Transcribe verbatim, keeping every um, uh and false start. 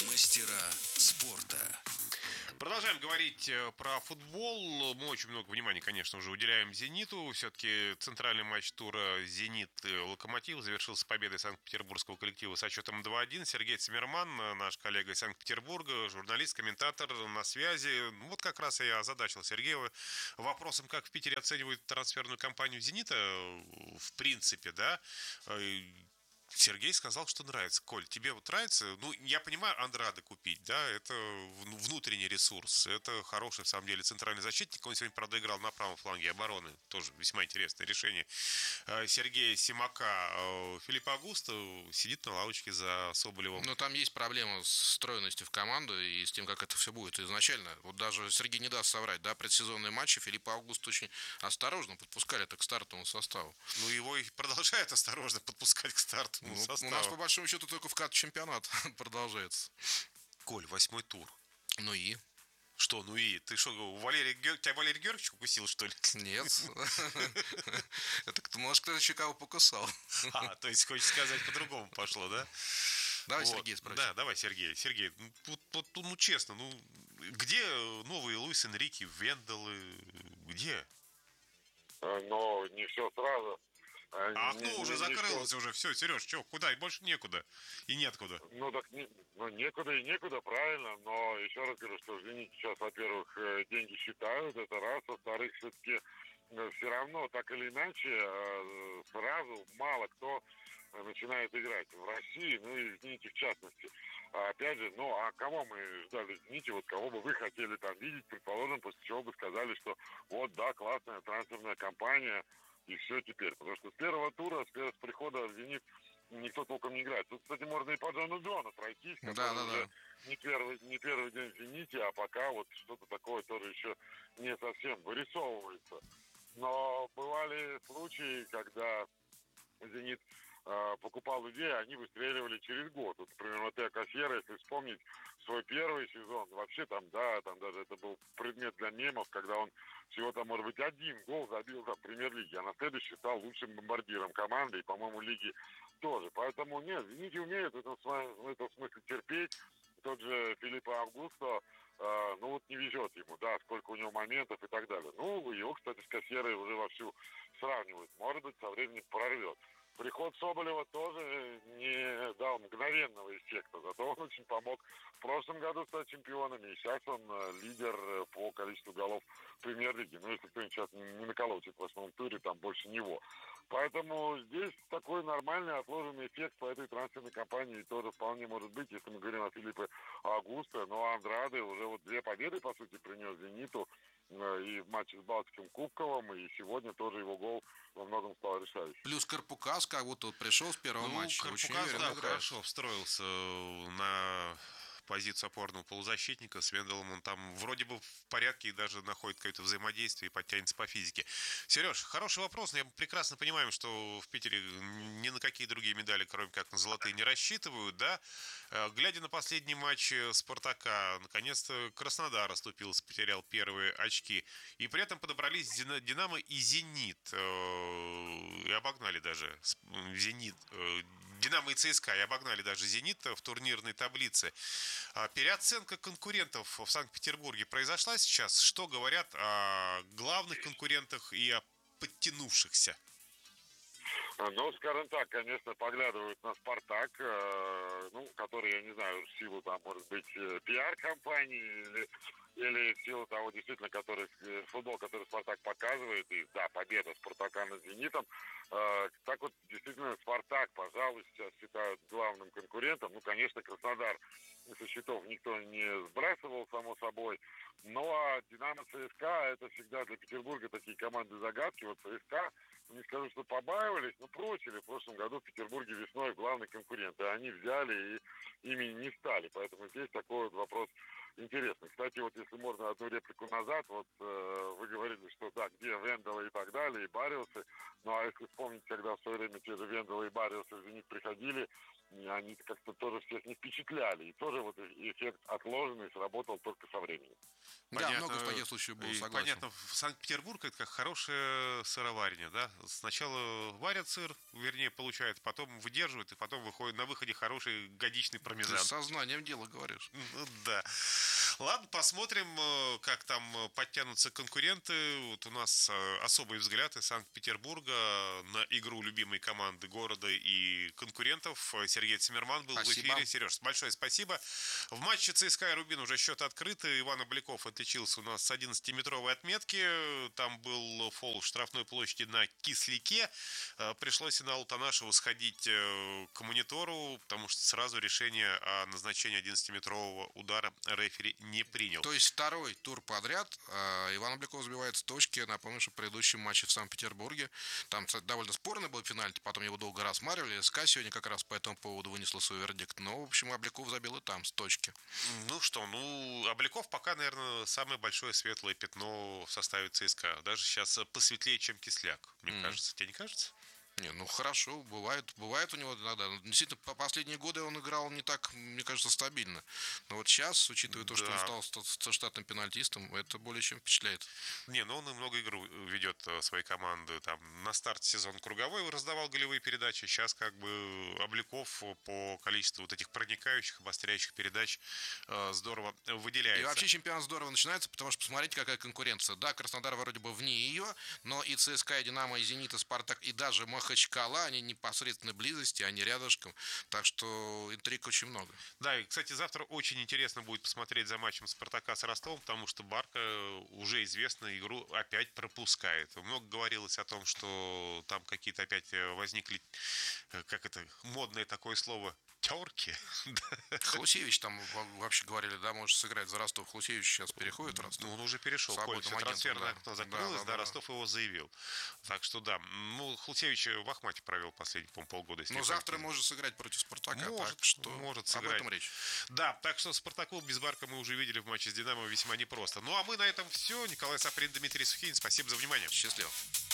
Мастера спорта. Продолжаем говорить про футбол. Мы очень много внимания, конечно, уже уделяем «Зениту». Все-таки центральный матч тура «Зенит-Локомотив» завершился победой санкт-петербургского коллектива со счетом два один. Сергей Циммерман, наш коллега из Санкт-Петербурга, журналист, комментатор на связи. Вот как раз я озадачил Сергея вопросом, как в Питере оценивают трансферную кампанию «Зенита». В принципе, да, Сергей сказал, что нравится. Коль, тебе вот нравится? Ну, я понимаю, Андраде купить, да, это внутренний ресурс, это хороший, в самом деле, центральный защитник. Он сегодня, правда, играл на правом фланге обороны. Тоже весьма интересное решение Сергея Симака. Филипп Аугусто сидит на лавочке за Соболевым. Но там есть проблема с стройностью в команду и с тем, как это все будет изначально. Вот даже Сергей не даст соврать, да, предсезонные матчи Филиппа Аугусто очень осторожно подпускали это к стартовому составу. Ну, его и продолжают осторожно подпускать к старту. Ну, у нас, по большому счету, только вкат чемпионат продолжается. Коль, восьмой тур. Ну и? Что, ну и? Ты что, Валерий, тебя Валерий Георгиевич укусил, что ли? Нет. Это, может, кто-то еще кого покусал. А, то есть, хочешь сказать, по-другому пошло, да? Давай Сергей спросим. Да, давай, Сергей. Сергей, ну, ну честно, ну, где новые Луис Энрике, Венделы, где? Но не все сразу. А окно не, уже не, закрылось, не уже все, Сереж, что, куда? И больше некуда. И неоткуда. Ну, так не, ну, некуда и некуда, правильно. Но еще раз говорю, что «Зенит» сейчас, во-первых, деньги считают, это раз. Во-вторых, все-таки все равно, так или иначе, сразу мало кто начинает играть в России, ну и в «Зените» в частности. А опять же, ну, а кого мы ждали в «Зените», вот кого бы вы хотели там видеть, предположим, после чего бы сказали, что вот, да, классная трансферная кампания, и все теперь. Потому что с первого тура, с, с прихода в «Зенит» никто толком не играет. Тут, кстати, можно и по Джону Джону пройтись, который да, да, уже да. не первый, не первый день в «Зените», а пока вот что-то такое тоже еще не совсем вырисовывается. Но бывали случаи, когда «Зенит» э, покупал людей, они выстреливали через год. Вот, например, Матео Кассьера, если вспомнить свой первый сезон, вообще там, да, там даже это был предмет для мемов, когда он всего там, может быть, один гол забил в премьер-лиге, а на следующий стал лучшим бомбардиром команды и, по-моему, лиги тоже. Поэтому нет, «Зенит» умеют в этом, в этом смысле терпеть. Тот же Филиппо Аугусто, э, ну вот не везет ему, да, сколько у него моментов и так далее. Ну, его, кстати, с Кассьерой уже вовсю сравнивают. Может быть, со временем прорвет. Приход Соболева тоже не дал мгновенного эффекта, зато он очень помог в прошлом году стать чемпионами, и сейчас он лидер по количеству голов в премьер-лиге. Ну, если кто-нибудь сейчас не наколотит в восьмом туре, там больше него. Поэтому здесь такой нормальный отложенный эффект по этой трансферной кампании тоже вполне может быть, если мы говорим о Филиппе Аугусто. Но Андраде уже вот две победы, по сути, принес «Зениту» и в матче с Балтийским Кубковым, и сегодня тоже его гол во многом стал решающим. Плюс Карпукас, как будто вот пришел с первого ну, матча. Карпукас, очень уверенно да, играет. хорошо встроился на позицию опорного полузащитника. С Венделом он там вроде бы в порядке и даже находит какое-то взаимодействие и подтянется по физике. Сереж, хороший вопрос. Я прекрасно понимаю, что в Питере ни на какие другие медали, кроме как на золотые, не рассчитывают, да? Глядя на последний матч «Спартака», наконец-то Краснодар оступился, потерял первые очки. И при этом подобрались «Динамо» и «Зенит». И обогнали даже «Зенит». «Динамо» и «ЦСКА» и обогнали даже «Зенит» в турнирной таблице. Переоценка конкурентов в Санкт-Петербурге произошла сейчас. Что говорят о главных конкурентах и о подтянувшихся? Ну, скажем так, конечно, поглядывают на «Спартак», э, ну, который, я не знаю, в силу, там, может быть, пиар-компании или, или в силу того, действительно, который, футбол, который «Спартак» показывает, и, да, победа «Спартака» над «Зенитом», э, так вот, действительно, «Спартак», пожалуй, сейчас считают главным конкурентом. Ну, конечно, Краснодар со счетов никто не сбрасывал, само собой. Ну, а «Динамо», ЦСКА, это всегда для Петербурга такие команды-загадки. Вот ЦСКА, не скажу, что побаивались, но прочили в прошлом году в Петербурге весной главный конкурент. И они взяли и ими не стали. Поэтому здесь такой вот вопрос интересный. Кстати, вот если можно одну реплику назад, вот э, вы говорили, что да, где Венделы и так далее, и Барриусы. Ну, а если вспомнить, когда в свое время те же Венделы и Барриусы в «Зенит» приходили, они как-то тоже всех не впечатляли. И тоже вот эффект отложенный сработал только со временем. Да, много в таких случаях было, И согласен. понятно, в Санкт-Петербург это как хорошая сыроварня, да? Сначала варят сыр, вернее, получают, потом выдерживают, и потом выходит на выходе хороший годичный Ты пармезан. с сознанием дела говоришь. Ну да. Ладно, посмотрим, э, как там э, подтянутся конкуренты. Вот у нас э, особый взгляд из Санкт-Петербурга на игру любимой команды города и конкурентов. Э, Сергей Циммерман был Спасибо. в эфире. Сереж, большое спасибо. В матче ЦСКА и Рубин уже счет открыт. Иван Обликов отличился у нас с одиннадцатиметровой отметки. Там был фол в штрафной площади на Кисляке. Э, Пришлось и на Алтанашеву сходить э, к монитору, потому что сразу решение о назначении одиннадцатиметрового удара рефери не принял. То есть второй тур подряд э, Иван Обликов забивает с точки. Напомню, что в предыдущем матче в Санкт-Петербурге там, кстати, довольно спорный был пенальти, потом его долго рассматривали. СКА сегодня как раз по этому поводу вынесла свой вердикт. Но, в общем, Обликов забил и там с точки. Ну что, ну, Обликов пока, наверное, самое большое светлое пятно в составе ЦСКА. Даже сейчас посветлее, чем Кисляк, мне Мгм. кажется. Тебе не кажется? Не, ну хорошо, бывает, бывает у него иногда. Действительно, по последние годы он играл не так, мне кажется, стабильно. Но вот сейчас, учитывая то, что он Да. стал ст- ст- штатным пенальтистом, это более чем впечатляет. Не, ну он и много игр ведет э, своей команды. Там на старте сезона круговой раздавал голевые передачи. Сейчас как бы Обликов по количеству вот этих проникающих, обостряющих передач э, здорово выделяется. И вообще чемпионат здорово начинается, потому что посмотрите, какая конкуренция. Да, Краснодар вроде бы вне ее, но и ЦСКА, и Динамо, и Зенит, и Спартак, и даже Махачкала, они непосредственной близости, они рядышком. Так что интриг очень много. Да, и, кстати, завтра очень интересно будет посмотреть за матчем Спартака с Ростовом, потому что Барка, уже известно, игру опять пропускает. Много говорилось о том, что там какие-то опять возникли, э, как это, модное такое слово, терки. Хлусевич там во- вообще говорили, да, может сыграть за Ростов. Хлусевич сейчас переходит в Ростов. Ну, он уже перешел, Свободным полностью агентом, трансферное да. окно закрылось, Да, да, да, да. Ростов его заявил. Так что да, ну, Хлусевич в Ахмате провел последние, по-моему, полгода. Если Но не завтра память. может сыграть против Спартака, Может, так что может об сыграть. этом речь. Да, так что Спартаку без Барка мы уже видели в матче с Динамо весьма непросто. Ну, а мы на этом все. Николай Саприн, Дмитрий Сухин, спасибо за внимание. Счастливо.